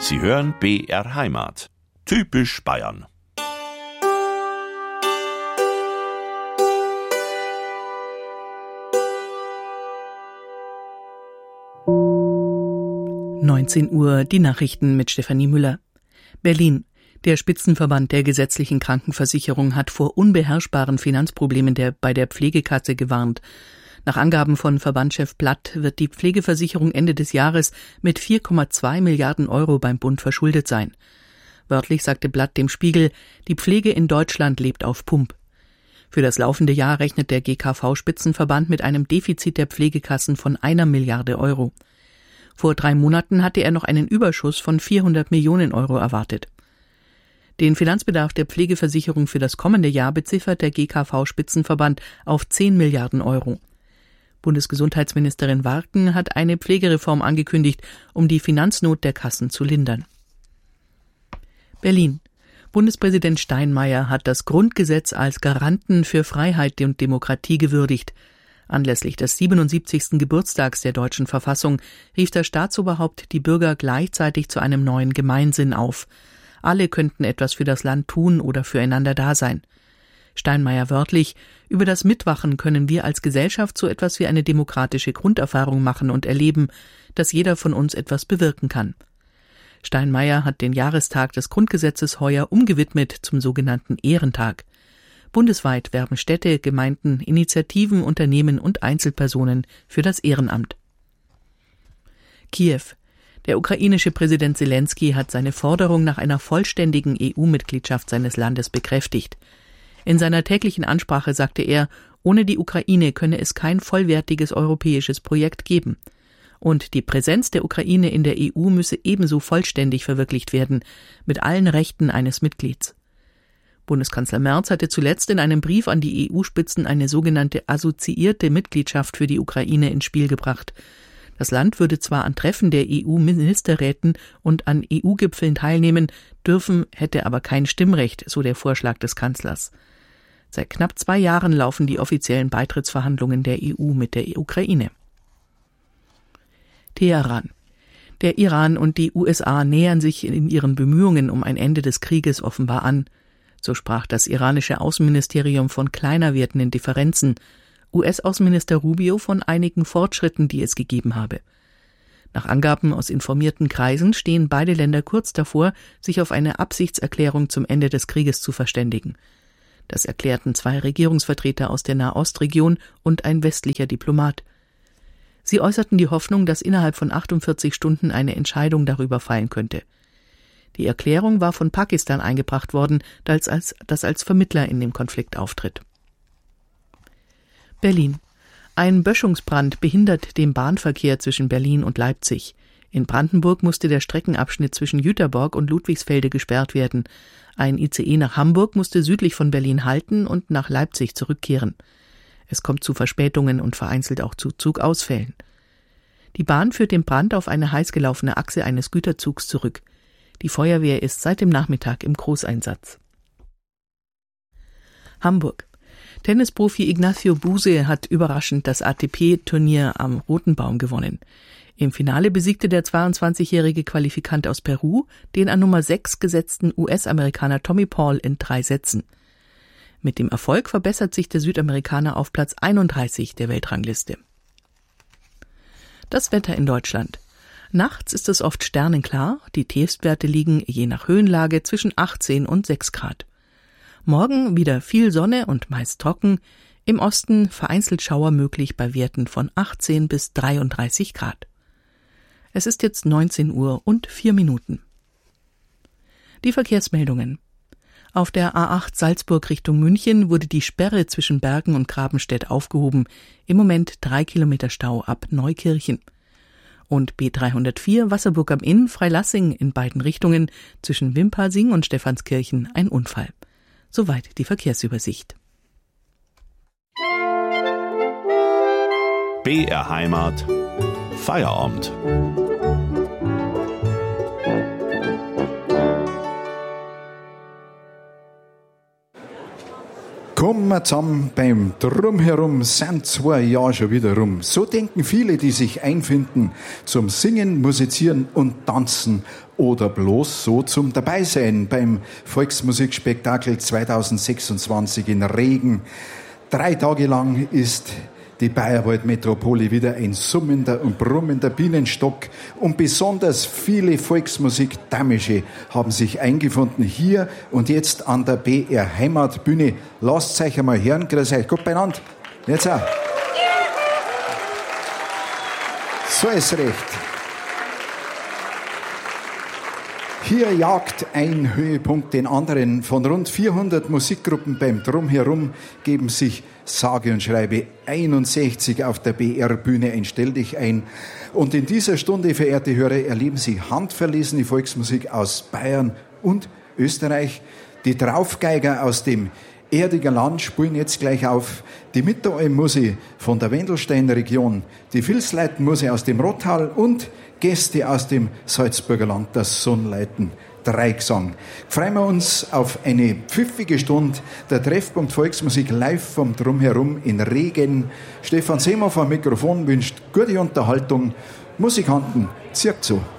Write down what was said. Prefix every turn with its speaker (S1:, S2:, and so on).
S1: Sie hören BR Heimat. Typisch Bayern.
S2: Uhr, die Nachrichten mit Stefanie Müller. Berlin. Der Spitzenverband der gesetzlichen Krankenversicherung hat vor unbeherrschbaren Finanzproblemen bei der Pflegekasse gewarnt. Nach Angaben von Verbandschef Blatt wird die Pflegeversicherung Ende des Jahres mit 4,2 Milliarden Euro beim Bund verschuldet sein. Wörtlich sagte Blatt dem Spiegel, die Pflege in Deutschland lebt auf Pump. Für das laufende Jahr rechnet der GKV-Spitzenverband mit einem Defizit der Pflegekassen von 1 Milliarde Euro. Vor 3 Monaten hatte er noch einen Überschuss von 400 Millionen Euro erwartet. Den Finanzbedarf der Pflegeversicherung für das kommende Jahr beziffert der GKV-Spitzenverband auf 10 Milliarden Euro. Bundesgesundheitsministerin Warken hat eine Pflegereform angekündigt, um die Finanznot der Kassen zu lindern. Berlin. Bundespräsident Steinmeier hat das Grundgesetz als Garanten für Freiheit und Demokratie gewürdigt. Anlässlich des 77. Geburtstags der deutschen Verfassung rief das Staatsoberhaupt die Bürger gleichzeitig zu einem neuen Gemeinsinn auf. Alle könnten etwas für das Land tun oder füreinander da sein. Steinmeier wörtlich: Über das Mitwachen können wir als Gesellschaft so etwas wie eine demokratische Grunderfahrung machen und erleben, dass jeder von uns etwas bewirken kann. Steinmeier hat den Jahrestag des Grundgesetzes heuer umgewidmet zum sogenannten Ehrentag. Bundesweit werben Städte, Gemeinden, Initiativen, Unternehmen und Einzelpersonen für das Ehrenamt. Kiew. Der ukrainische Präsident Selenskyj hat seine Forderung nach einer vollständigen EU-Mitgliedschaft seines Landes bekräftigt. In seiner täglichen Ansprache sagte er, ohne die Ukraine könne es kein vollwertiges europäisches Projekt geben. Und die Präsenz der Ukraine in der EU müsse ebenso vollständig verwirklicht werden, mit allen Rechten eines Mitglieds. Bundeskanzler Merz hatte zuletzt in einem Brief an die EU-Spitzen eine sogenannte assoziierte Mitgliedschaft für die Ukraine ins Spiel gebracht. Das Land würde zwar an Treffen der EU-Ministerräten und an EU-Gipfeln teilnehmen dürfen, hätte aber kein Stimmrecht, so der Vorschlag des Kanzlers. Seit knapp 2 Jahren laufen die offiziellen Beitrittsverhandlungen der EU mit der Ukraine. Teheran. Der Iran und die USA nähern sich in ihren Bemühungen um ein Ende des Krieges offenbar an. So sprach das iranische Außenministerium von kleiner werdenden Differenzen, US-Außenminister Rubio von einigen Fortschritten, die es gegeben habe. Nach Angaben aus informierten Kreisen stehen beide Länder kurz davor, sich auf eine Absichtserklärung zum Ende des Krieges zu verständigen. Das erklärten 2 Regierungsvertreter aus der Nahostregion und ein westlicher Diplomat. Sie äußerten die Hoffnung, dass innerhalb von 48 Stunden eine Entscheidung darüber fallen könnte. Die Erklärung war von Pakistan eingebracht worden, das als Vermittler in dem Konflikt auftritt. Berlin. Ein Böschungsbrand behindert den Bahnverkehr zwischen Berlin und Leipzig. In Brandenburg musste der Streckenabschnitt zwischen Jüterborg und Ludwigsfelde gesperrt werden. Ein ICE nach Hamburg musste südlich von Berlin halten und nach Leipzig zurückkehren. Es kommt zu Verspätungen und vereinzelt auch zu Zugausfällen. Die Bahn führt den Brand auf eine heiß gelaufene Achse eines Güterzugs zurück. Die Feuerwehr ist seit dem Nachmittag im Großeinsatz. Hamburg. Tennisprofi Ignacio Buse hat überraschend das ATP-Turnier am Roten Baum gewonnen. Im Finale besiegte der 22-jährige Qualifikant aus Peru den an Nummer 6 gesetzten US-Amerikaner Tommy Paul in 3 Sätzen. Mit dem Erfolg verbessert sich der Südamerikaner auf Platz 31 der Weltrangliste. Das Wetter in Deutschland. Nachts ist es oft sternenklar, die Tiefstwerte liegen je nach Höhenlage zwischen 18 und 6 Grad. Morgen wieder viel Sonne und meist trocken, im Osten vereinzelt Schauer möglich bei Werten von 18 bis 33 Grad. Es ist jetzt 19 Uhr und 4 Minuten. Die Verkehrsmeldungen. Auf der A8 Salzburg Richtung München wurde die Sperre zwischen Bergen und Grabenstedt aufgehoben. Im Moment 3 Kilometer Stau ab Neukirchen. Und B304 Wasserburg am Inn, Freilassing in beiden Richtungen, zwischen Wimpassing und Stephanskirchen ein Unfall. Soweit die Verkehrsübersicht.
S1: BR Heimat. Feierabend.
S3: Komm wir zusammen beim Drumherum, sind 2 Jahre schon wieder rum. So denken viele, die sich einfinden zum Singen, Musizieren und Tanzen oder bloß so zum Dabeisein beim Volksmusikspektakel 2026 in Regen. 3 Tage lang ist die Bayerwald-Metropole wieder ein summender und brummender Bienenstock und besonders viele Volksmusik-Damische haben sich eingefunden hier und jetzt an der BR Heimatbühne. Lasst euch einmal hören, grüß euch, gut beieinander. Jetzt auch. So ist recht. Hier jagt ein Höhepunkt den anderen. Von rund 400 Musikgruppen beim Drumherum geben sich sage und schreibe 61 auf der BR-Bühne ein Stelldich ein. Und in dieser Stunde, verehrte Hörer, erleben Sie handverlesene Volksmusik aus Bayern und Österreich. Die Draufgeiger aus dem Erdiger Land spielen jetzt gleich auf. Die Mitteralm-Musik von der Wendelsteiner Region, die Vilsleiten-Musik aus dem Rottal und Gäste aus dem Salzburger Land, das Sonnleiten Dreigesang. Freuen wir uns auf eine pfiffige Stunde. Der Treffpunkt Volksmusik live vom Drumherum in Regen. Stefan Seehofer am Mikrofon wünscht gute Unterhaltung. Musikanten, zirkt zu.